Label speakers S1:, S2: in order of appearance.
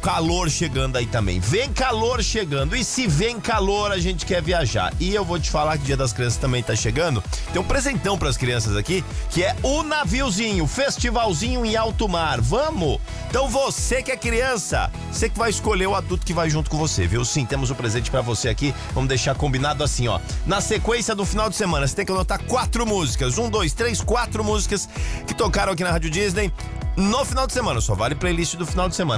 S1: calor chegando aí também. Vem calor chegando. E se vem calor, a gente quer viajar. E eu vou te falar que o Dia das Crianças também tá chegando. Tem um presentão pras crianças aqui, que é o Naviozinho, festivalzinho em alto mar. Vamos? Então você que é criança, você que vai escolher o adulto que vai junto com você, viu? Sim, temos um presente pra você aqui. Vamos deixar combinado assim, ó. Na sequência do final de semana, você tem que anotar 4 músicas. 1, 2, 3, 4 músicas que tocaram aqui na Rádio Disney no final de semana. Só vale playlist do final de semana.